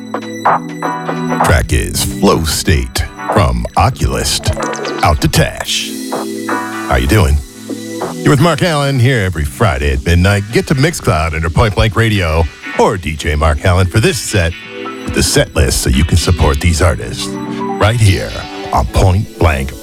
Track is Flow State from Oculist. Out to Tash. How you doing? You're with Mark Allen here every Friday at midnight. Get to Mixcloud under Point Blank Radio or DJ Mark Allen for this set with the set list so you can support these artists right here on Point Blank